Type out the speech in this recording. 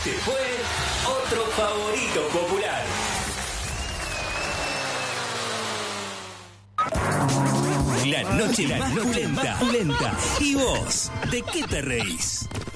Este fue otro favorito popular. La noche más pulenta. ¿Y vos? ¿De qué te reís?